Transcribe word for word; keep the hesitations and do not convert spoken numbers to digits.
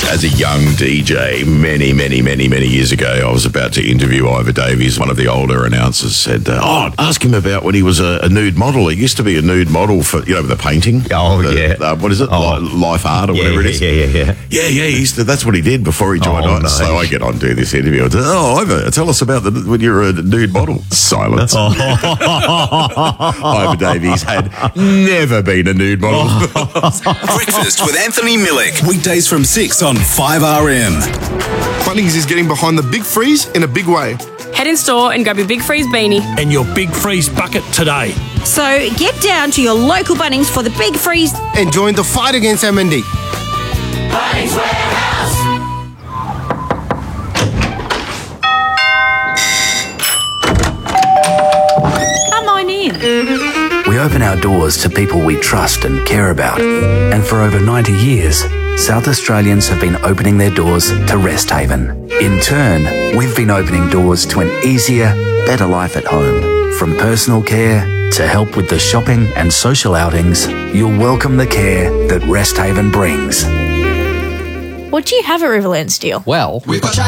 As a young D J, many, many, many, many years ago, I was about to interview Ivor Davies. One of the older announcers said, uh, oh, ask him about when he was a, a nude model. He used to be a nude model for, you know, the painting. Oh, the, yeah. Uh, what is it? Oh. Li- Life art or yeah, whatever it is. Yeah, yeah, yeah. Yeah, yeah, he used to, that's what he did before he joined Oh, on. no. So I get on to this interview. I said, oh, Ivor, tell us about the, when you're a nude model. Silence. Oh. Ivor Davies had never been a nude model. Breakfast with Anthony Millick. Weekdays from six on five R M. Bunnings is getting behind the Big Freeze in a big way. Head in store and grab your Big Freeze beanie. And your Big Freeze bucket today. So get down to your local Bunnings for the Big Freeze And join the fight against M and D. Bunnings Warehouse. Come on in. We open our doors to people we trust and care about. And for over ninety years, South Australians have been opening their doors to Rest Haven. In turn, we've been opening doors to an easier, better life at home. From personal care to help with the shopping and social outings, you'll welcome the care that Rest Haven brings. What do you have at Riverland Steel? Well, We've got